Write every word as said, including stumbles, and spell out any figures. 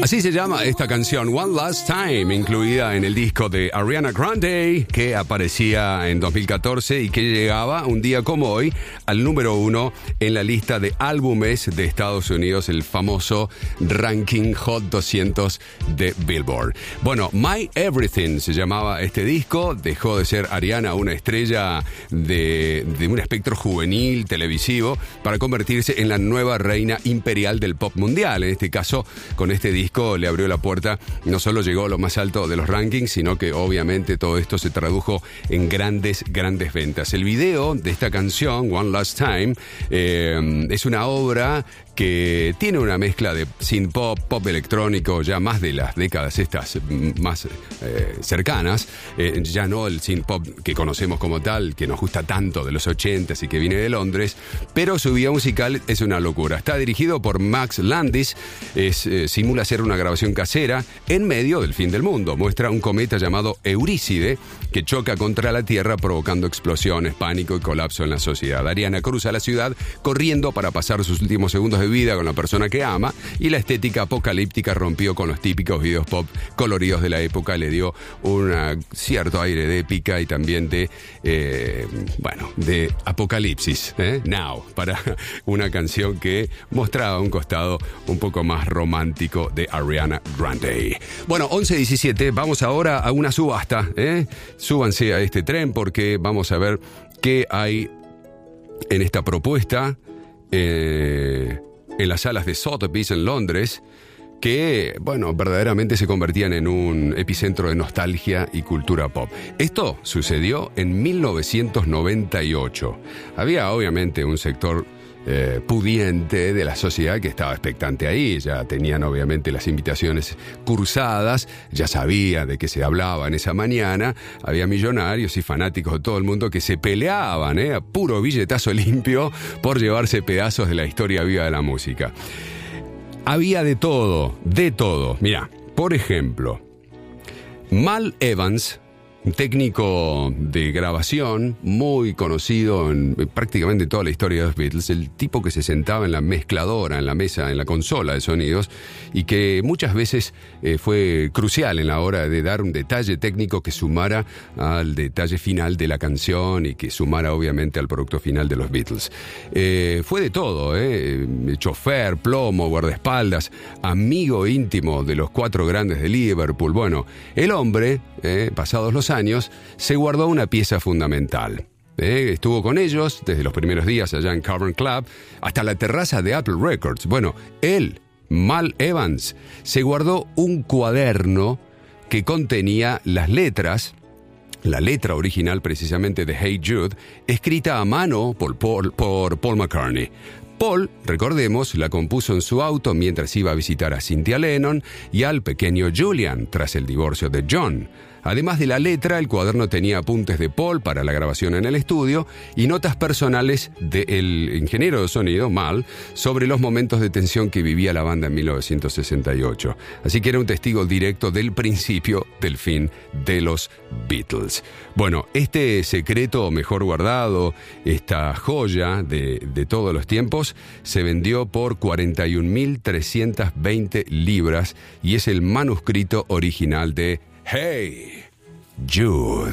Así se llama esta canción, One Last Time, incluida en el disco de Ariana Grande, que aparecía en dos mil catorce y que llegaba un día como hoy al número uno en la lista de álbumes de Estados Unidos, el famoso ranking Hot doscientos de Billboard. Bueno, My Everything se llamaba este disco, dejó de ser Ariana una estrella de, de un espectro juvenil televisivo para convertirse en la nueva reina imperial del pop mundial. En este caso, con este disco le abrió la puerta, no solo llegó a lo más alto de los rankings, sino que obviamente todo esto se tradujo en grandes, grandes ventas. El video de esta canción, One Last Time, eh, es una obra que tiene una mezcla de synth pop, pop electrónico, ya más de las décadas estas más eh, cercanas, eh, ya no el synth pop que conocemos como tal, que nos gusta tanto de los ochentas y que viene de Londres, pero su video musical es una locura. Está dirigido por Max Landis, es, eh, simula ser una grabación casera en medio del fin del mundo. Muestra un cometa llamado Eurícide que choca contra la Tierra provocando explosiones, pánico y colapso en la sociedad. Ariana cruza la ciudad corriendo para pasar sus últimos segundos de vida con la persona que ama, y la estética apocalíptica rompió con los típicos videos pop coloridos de la época, le dio un cierto aire de épica y también de eh, bueno, de apocalipsis, ¿eh? Now, para una canción que mostraba un costado un poco más romántico de Ariana Grande. Bueno, once diecisiete, vamos ahora a una subasta, ¿eh? Súbanse a este tren porque vamos a ver qué hay en esta propuesta eh, en las salas de Sotheby's en Londres, que, bueno, verdaderamente se convertían en un epicentro de nostalgia y cultura pop. Esto sucedió en mil novecientos noventa y ocho. Había obviamente un sector Eh, pudiente de la sociedad que estaba expectante ahí, ya tenían obviamente las invitaciones cursadas, ya sabía de qué se hablaba en esa mañana, había millonarios y fanáticos de todo el mundo que se peleaban, eh, a puro billetazo limpio por llevarse pedazos de la historia viva de la música. Había de todo, de todo. Mirá, por ejemplo, Mal Evans, un técnico de grabación muy conocido en prácticamente toda la historia de los Beatles, el tipo que se sentaba en la mezcladora, en la mesa, en la consola de sonidos, y que muchas veces eh, fue crucial en la hora de dar un detalle técnico que sumara al detalle final de la canción y que sumara obviamente al producto final de los Beatles. Eh, fue de todo, eh, chofer, plomo, guardaespaldas, amigo íntimo de los cuatro grandes de Liverpool. Bueno, el hombre, eh, pasados los años, se guardó una pieza fundamental. Eh, estuvo con ellos desde los primeros días allá en Cavern Club hasta la terraza de Apple Records. Bueno, él, Mal Evans, se guardó un cuaderno que contenía las letras, la letra original precisamente de Hey Jude, escrita a mano por Paul, por Paul McCartney. Paul, recordemos, la compuso en su auto mientras iba a visitar a Cynthia Lennon y al pequeño Julian tras el divorcio de John. Además de la letra, el cuaderno tenía apuntes de Paul para la grabación en el estudio y notas personales del ingeniero de sonido, Mal, sobre los momentos de tensión que vivía la banda en mil novecientos sesenta y ocho. Así que era un testigo directo del principio del fin de los Beatles. Bueno, este secreto mejor guardado, esta joya de, de todos los tiempos, se vendió por cuarenta y un mil trescientas veinte libras y es el manuscrito original de Hey Jude.